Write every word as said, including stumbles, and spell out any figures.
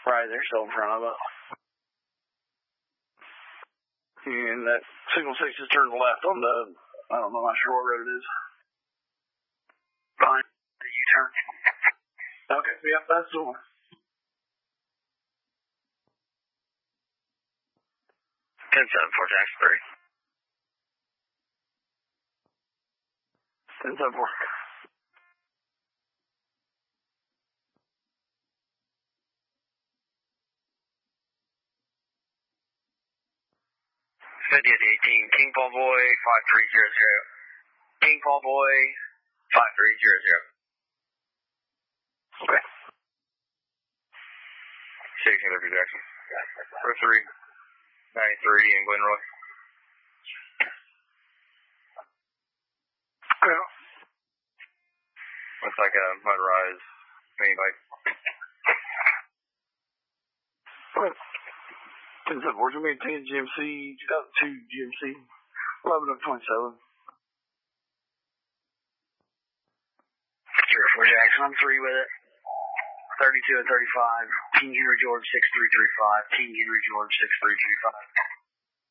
Right, they're still in front of it. And that signal six is turned left on the, I don't know, I'm not sure what road it is. Behind the U-turn. Okay, yep, that's the one. ten seven four, taxi three. ten seven four. fifty eighteen, King Paul Boy, five three zero zero. King Paul Boy, five three zero zero. Okay. sixteen Liberty Jackson. Row three, ninety-three in Glenroy. Yeah. Looks like a motorized mini bike. Okay. ten seven four, you maintain G M C, two thousand two G M C, eleven of twenty-seven. Zero four Jackson, I'm three with it. thirty-two and thirty-five, King Henry George six three three five, King Henry George six three three five.